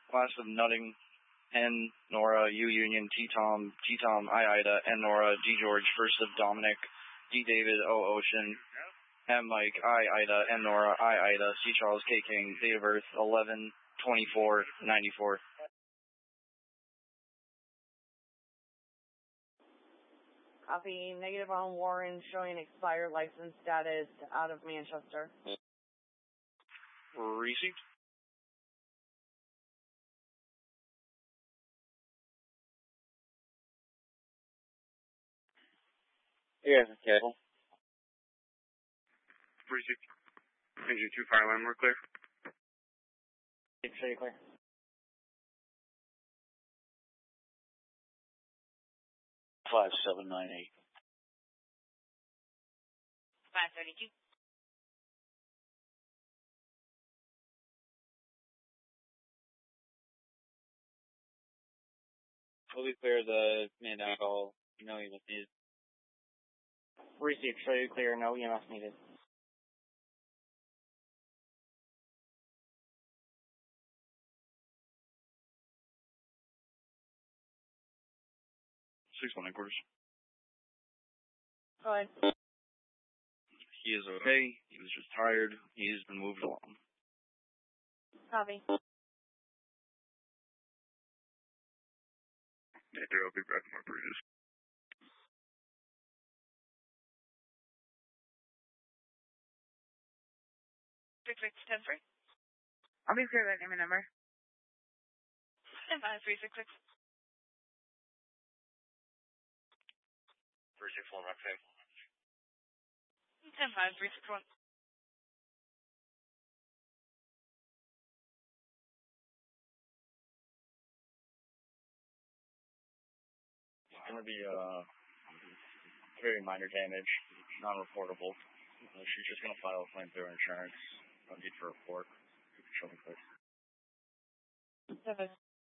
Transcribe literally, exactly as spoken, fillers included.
class of nutting, N, Nora, U Union, T Tom, T Tom, I Ida, N Nora, D George, first of Dominic, D David, O Ocean, M Mike, I Ida, N Nora, I Ida, C Charles, K King, date of birth eleven twenty-four ninety-four. Copy. Negative on Warren showing expired license status out of Manchester. Received. Yeah, cable. Received. Engine two fire line, we're clear. Show you clear. Five seven nine eight. Five thirty-two. Fully clear the man alcohol. No E M S needed. Received. Show you clear. No E M S needed. Six one quarters. Go ahead. He is okay. He was just tired. He has been moved along. Copy. Yeah, there will be back more bridges. Six six ten three. I'll be clear that name and number. Ten five three six six. Three six one, Roxanne. Ten five three six one. It's going to be uh, very minor damage, non-reportable. Uh, she's just going to file a claim through insurance. No need for a report. You can show me, please. Seven.